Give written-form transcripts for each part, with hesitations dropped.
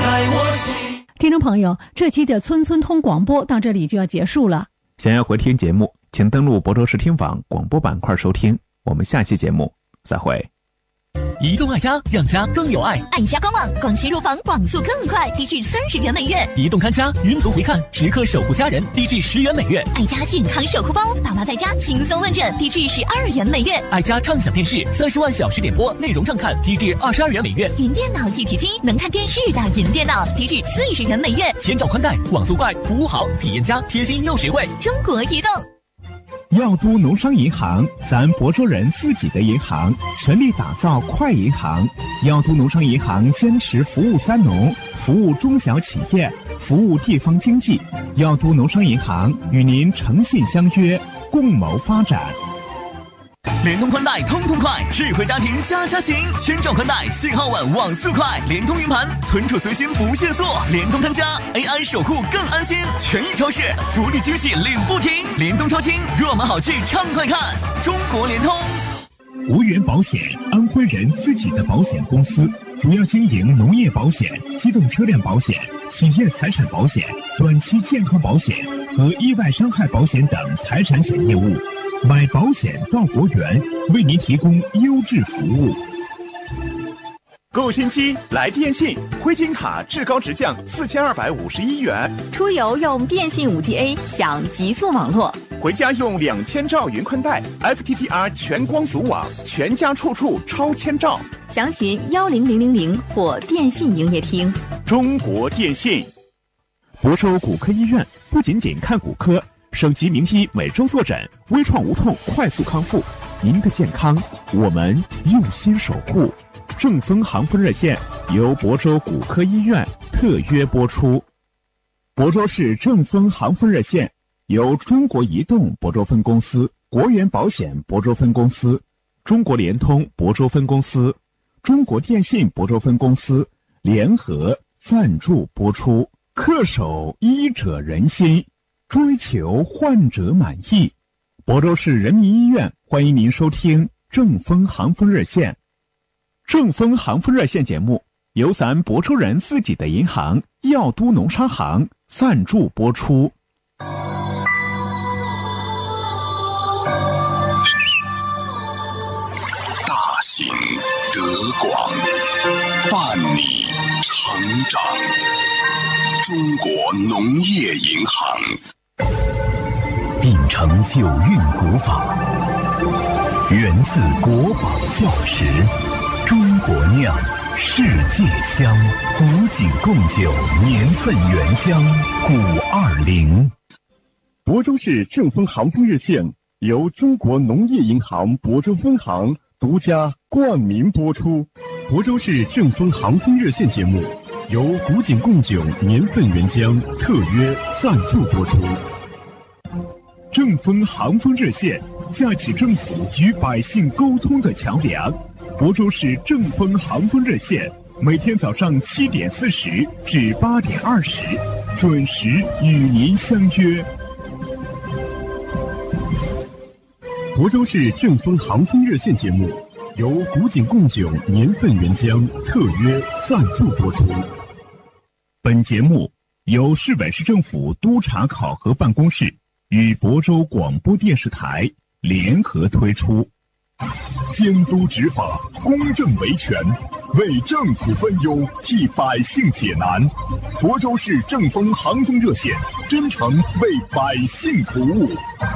在我心。 听众朋友，这期的村村通广播到这里就要结束了。 想要回听节目，请登录亳州市听网广播板块收听。我们下期节目再会。 移动爱家，让家更有爱。 爱家官网，广西入房网速更快，低至30元每月。 移动看家，云图回看，时刻守护家人，低至10元每月。 爱家健康守护包，爸妈在家轻松问诊，低至12元每月。 爱家畅享电视，30万小时点播，内容畅看，低至22元每月。 云电脑一体机，能看电视的云电脑，低至40元每月。 千兆宽带，网速快，服务好，体验佳，贴心又实惠。 中国移动。 耀都农商银行，咱亳州人自己的银行，全力打造快银行。耀都农商银行坚持服务三农，服务中小企业，服务地方经济。耀都农商银行与您诚信相约，共谋发展。 联通宽带通通快，智慧家庭家家行。千兆宽带，信号稳，网速快。联通云盘，存储随心不限速。联通看家 ，AI 守护更安心。权益超市，福利惊喜领不停。联通超轻，若买好去畅快看。中国联通。 无源保险，安徽人自己的保险公司，主要经营农业保险、机动车辆保险、企业财产保险、短期健康保险和意外伤害保险等财产险业务。买保险到国源，为您提供优质服务。 购新机来电信，灰金卡至高直降4251元。 出游用电信 5G-A 享极速网络， 回家用2000兆云宽带 FTTR 全光阻网，全家处处超千兆。 详询10000或电信营业厅。 中国电信。 亳州骨科医院不仅仅看骨科，省级名医每周坐诊，微创无痛快速康复。您的健康，我们用心守护。正风航风热线由亳州骨科医院特约播出。亳州市正风航风热线由中国移动亳州分公司、国源保险亳州分公司、中国联通亳州分公司、中国电信亳州分公司联合赞助播出。恪守医者仁心，追求患者满意。亳州市人民医院欢迎您收听正风航风热线。正风航风热线节目由咱亳州人自己的银行耀都农商行赞助播出。 大行德广，伴你成长。中国农业银行秉承九韵古法，源自国宝教识，中国酿，世界香，古井贡酒，年份原香520。 亳州市正风航风热线由中国农业银行亳州分行独家冠名播出。亳州市正风航风热线节目由古井贡酒年份原浆特约赞助播出。正风航风热线架起政府与百姓沟通的桥梁。亳州市正风航风热线每天早上7点40至8点20准时与您相约。亳州市正风航风热线节目由古井贡酒年份原浆特约赞助播出。本节目由市委市政府督查考核办公室与亳州广播电视台联合推出。监督执法，公正维权，为政府分忧，替百姓解难。亳州市正风航风热线真诚为百姓服务。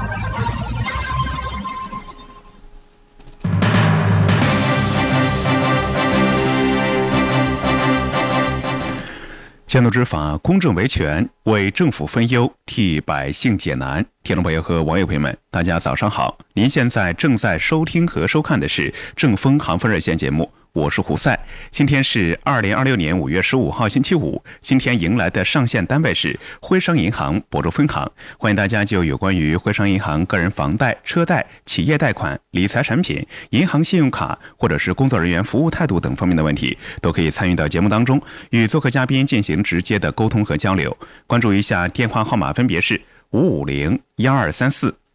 监督执法，公正维权，为政府分忧，替百姓解难。听众朋友和网友朋友们，大家早上好！您现在正在收听和收看的是正风航风热线节目，我是胡赛。今天是2026年5月15号星期五，今天迎来的上线单位是徽商银行亳州分行。欢迎大家就有关于徽商银行个人房贷、车贷、企业贷款、理财产品、银行信用卡或者是工作人员服务态度等方面的问题，都可以参与到节目当中，与做客嘉宾进行直接的沟通和交流。关注一下电话号码，分别是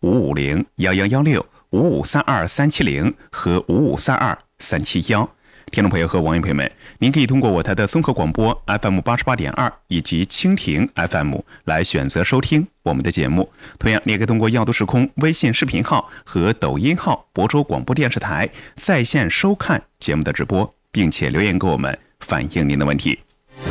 550-1234、550-1116、5532370和5532371。 听众朋友和网友朋友们，您可以通过我台的综合广播 FM 88.2以及蜻蜓 FM 来选择收听我们的节目。同样，你也可以通过耀都时空微信视频号和抖音号亳州广播电视台在线收看节目的直播，并且留言给我们反映您的问题。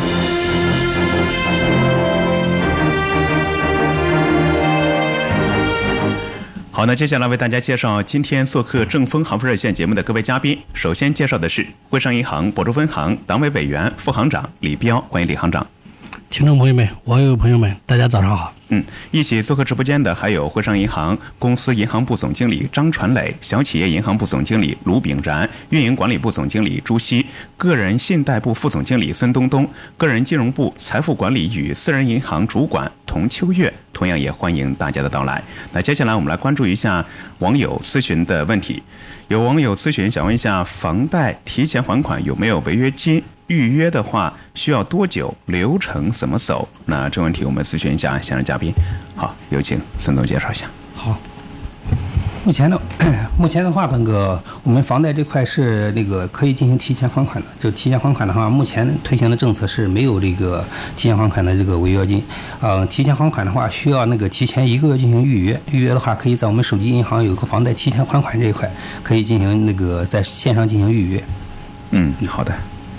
好，那接下来为大家介绍今天做客正风航风热线节目的各位嘉宾。首先介绍的是汇商银行亳州分行党委委员、副行长李彪，欢迎李行长。 听众朋友们、网友朋友们，大家早上好。 一起做客直播间的还有汇商银行公司银行部总经理张传磊、小企业银行部总经理卢炳然、运营管理部总经理朱希、个人信贷部副总经理孙东东、个人金融部财富管理与私人银行主管童秋月，同样也欢迎大家的到来。那接下来我们来关注一下网友咨询的问题。有网友咨询想问一下，房贷提前还款有没有违约金？预约的话需要多久？流程怎么走？那这问题我们咨询一下现场嘉宾。好，有请孙总介绍一下。 好，目前的话，我们房贷这块是可以进行提前还款的。就提前还款的话，目前推行的政策是没有提前还款的违约金。提前还款的话，需要提前1个月进行预约。预约的话，可以在我们手机银行有个房贷提前还款这一块，可以进行在线上进行预约。 好的。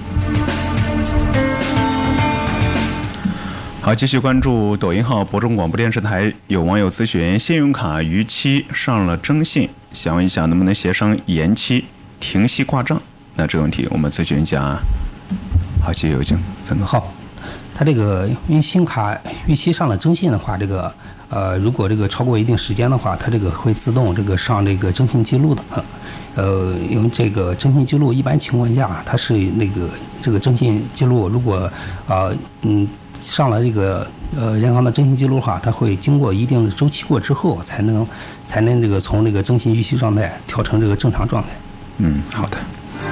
好，继续关注抖音号亳州广播电视台，有网友咨询信用卡逾期上了征信，想问一下能不能协商延期停息挂账？那这个问题我们咨询一下。好，继续有请孙总。 好，他因为信用卡逾期上了征信的话，如果超过一定时间的话，它会自动上征信记录的。因为征信记录一般情况下，它是征信记录如果上了银行的征信记录的话，它会经过一定的周期过之后，才能从征信逾期状态调成正常状态。 好的。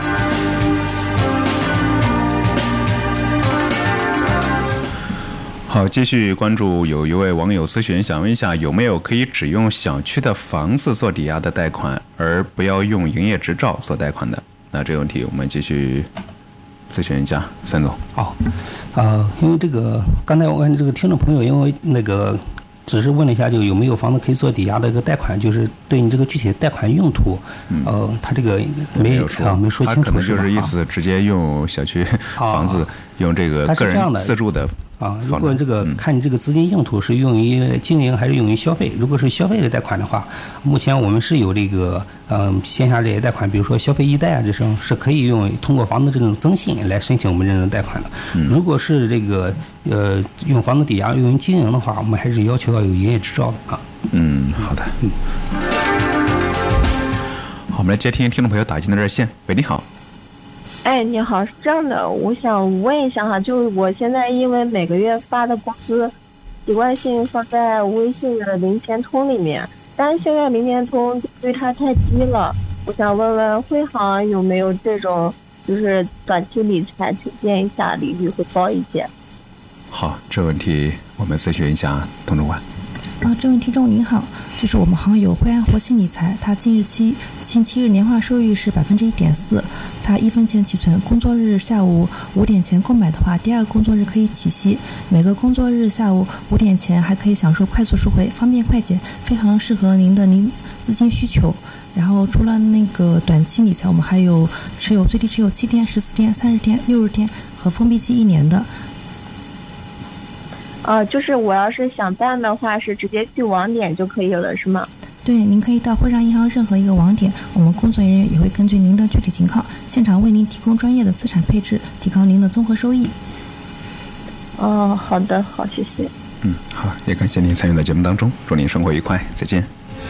好，继续关注有一位网友咨询，想问一下有没有可以只用小区的房子做抵押的贷款，而不要用营业执照做贷款的？那这个问题我们继续咨询一下孙总。 好，因为刚才我看听众朋友，因为只是问了一下，就有没有房子可以做抵押的贷款，就是对你具体的贷款用途，他没说清楚， 他可能就是意思直接用小区房子，用个人自住的。 如果看你资金用途是用于经营还是用于消费？如果是消费的贷款的话，目前我们是有线下这些贷款，比如说消费易贷啊，这种是可以通过房子这种增信来申请我们这种贷款的。如果是用房子抵押用于经营的话，我们还是要求要有营业执照的啊。 好的。好，我们来接听众朋友打进的热线。喂，你好。 你好，是这样的，我想问一下哈，就是我现在因为每个月发的工资习惯性放在微信的零钱通里面，但是现在零钱通对它太低了，我想问问汇行有没有这种就是短期理财推荐一下，利率会高一些。 好，这问题我们咨询一下董主管。 这位听众您好，就是我们行有汇安活期理财，它近期日年化收益是1.4%，它1分钱起存，工作日下午5点前购买的话，第2个工作日可以起息，每个工作日下午5点前还可以享受快速赎回，方便快捷，非常适合您资金需求。然后除了短期理财，我们还有最低持有7天、14天、30天、60天和封闭期1年的。 就是我要是想办的话，是直接去网点就可以了，是吗？ 对，您可以到汇商银行任何一个网点，我们工作人员也会根据您的具体情况，现场为您提供专业的资产配置，提高您的综合收益。 好的，好，谢谢。 好，也感谢您参与到节目当中，祝您生活愉快，再见。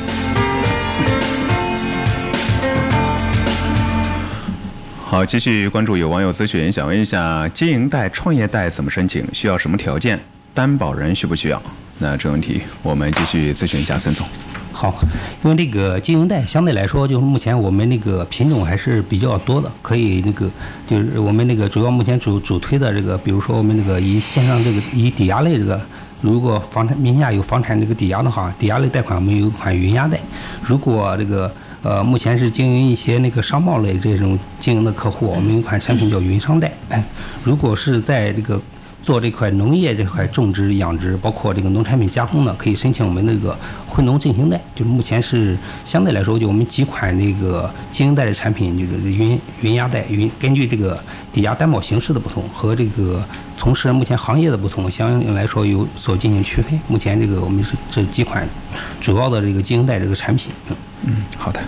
好，继续关注有网友咨询，想问一下经营贷、创业贷怎么申请，需要什么条件，担保人需不需要？那这个问题我们继续咨询一下孙总。 好，因为经营贷相对来说，就是目前我们品种还是比较多的，可以就是我们主要目前主推的比如说我们以线上以抵押类如果房产名下有房产抵押的话，抵押类贷款我们有一款云押贷。如果目前是经营一些那个商贸类这种经营的客户，我们有一款产品叫云商贷。如果是在这个做这块农业这块种植、养殖，包括这个农产品加工呢，可以申请我们那个混农进行贷。就是目前是相对来说，就我们几款那个经营贷的产品，就是云押贷，根据这个抵押担保形式的不同和这个从事人目前行业的不同，相应来说有所进行区分。目前这个我们是这几款主要的这个经营贷这个产品。 好的。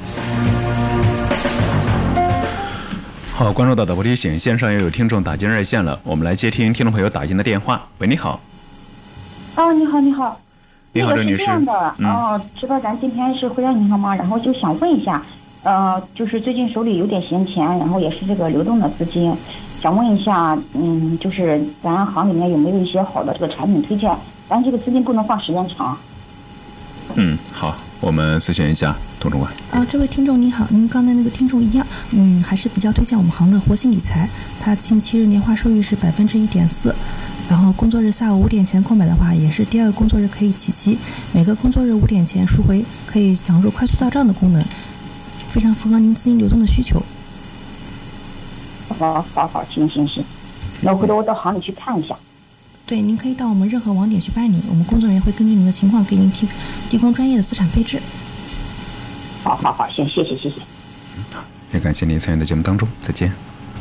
好，关注到导播提醒，线上又有听众打进热线了，我们来接听听众朋友打进的电话。喂，你好。 哦，你好，你好。 你好，这女士。 是这样的，知道咱今天是会员银行吗？然后就想问一下，就是最近手里有点闲钱，然后也是这个流动的资金，想问一下，就是咱行里面有没有一些好的这个产品推荐？咱这个资金不能放时间长。 好，我们咨询一下董主管。 这位听众您好，您刚才那个听众一样，还是比较推荐我们行的活期理财，它近7日年化收益是1.4%，然后工作日下午5点前购买的话，也是第2个工作日可以起期，每个工作日5点前赎回，可以享受快速到账的功能，非常符合您资金流动的需求。 好，行，那回头我到行里去看一下。 对，您可以到我们任何网点去办理，我们工作人员会根据您的情况给您提供专业的资产配置。 好，行，谢谢。 也感谢您参与的节目当中，再见。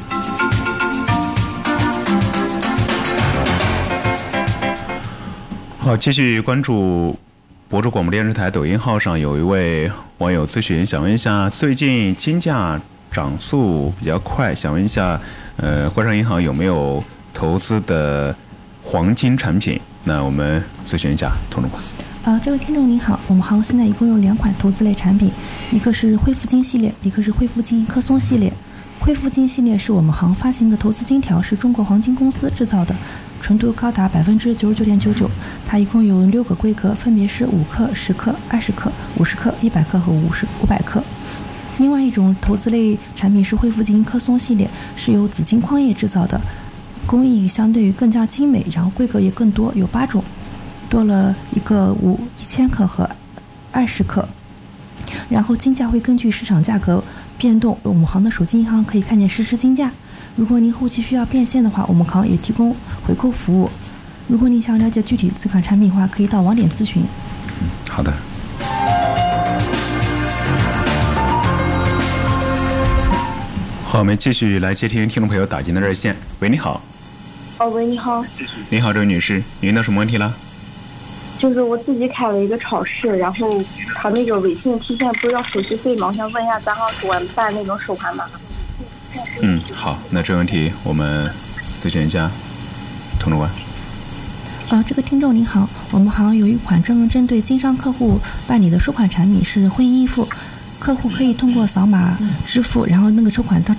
好，继续关注博主广播电视台抖音号上有一位网友咨询，想问一下，最近金价涨速比较快，想问一下，汇商银行有没有投资的黄金产品？那我们咨询一下童主管。 这位听众您好，我们行现在一共有2款投资类产品，一个是汇富金系列，一个是汇富金科松系列。汇富金系列是我们行发行的投资金条，是中国黄金公司制造的，纯度高达99.99%，它一共有6个规格，分别是5克、10克、20克、50克、100克和500克。另外一种投资类产品是汇富金科松系列，是由紫金矿业制造的，工艺相对于更加精美，然后规格也更多，有8种，多了一个1000克和20克。然后金价会根据市场价格变动，我们行的手机银行可以看见实时金价。如果您后期需要变现的话，我们行也提供回购服务。如果您想了解具体这款产品的话，可以到网点咨询。 好的。好，我们继续来接听听众朋友打进的热线。喂，你好。 喂，你好。 你好，这位女士，您的什么问题了？ 就是我自己开了一个超市，然后他那个微信提现不是要手续费吗？我想问一下，咱行主管办那种收款码。 好，那这个问题我们咨询一下童主管。 这个听众您好，我们行有一款专门针对经商客户办理的收款产品是婚姻依付，客户可以通过扫码支付，然后那个收款到